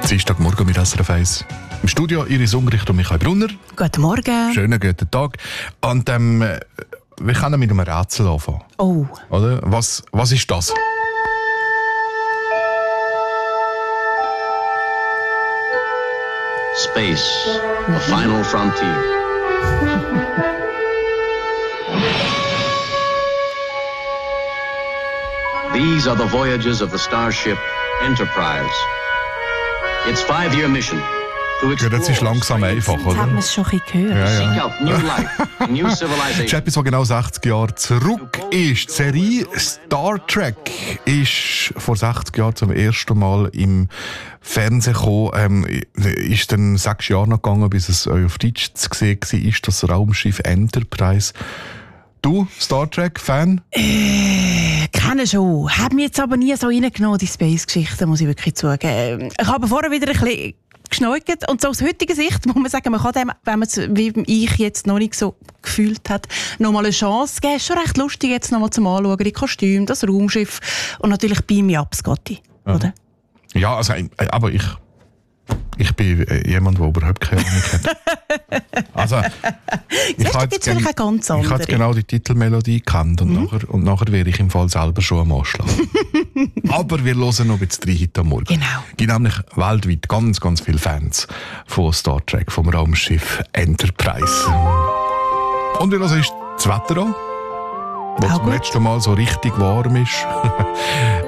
Dienstagmorgen mit SRF 1. Im Studio Iris Ungricht und Michael Brunner. Guten Morgen. Schönen guten Tag. Und wir können mit einem Rätsel anfangen. Oh. Oder? Was ist das? Space, the final frontier. These are the voyages of the starship Enterprise. Its 5-year mission to Ja, das ist langsam einfach, Jetzt haben oder? wir es schon ein bisschen gehört. seek out new life, new Das ist civilization. etwas, das genau 60 Jahre zurück ist. Die Serie Star Trek ist vor 60 Jahren zum ersten Mal im Fernsehen gekommen. Ist dann 6 Jahre noch gegangen, bis es auf Deutsch zu sehen war, das Raumschiff Enterprise. Du, Star Trek-Fan? Kenne schon. Hat mich jetzt aber nie so reingenommen, die Space-Geschichten, muss ich wirklich zugeben. Ich habe vorher wieder ein bisschen geschneugt und so aus heutiger Sicht muss man sagen, man kann dem, wenn man es wie ich jetzt noch nicht so gefühlt hat, noch mal eine Chance geben. Ist schon recht lustig jetzt noch mal zum Anschauen, die Kostüme, das Raumschiff und natürlich Beam Me Up, Scotty, oder? Ja, also, aber ich bin jemand, der überhaupt keine Ahnung hat. Also, Siehst du, gibt's vielleicht eine ganz andere. Ich habe genau die Titelmelodie gekannt und nachher wäre ich im Fall selber schon am Anschlag. Aber wir hören noch ein bisschen rein heute Morgen. Genau. Es gibt nämlich weltweit ganz, ganz viele Fans von Star Trek, vom Raumschiff Enterprise. Und wir hören uns das Wetter an, wo Auch zum gut. letzten Mal so richtig warm ist.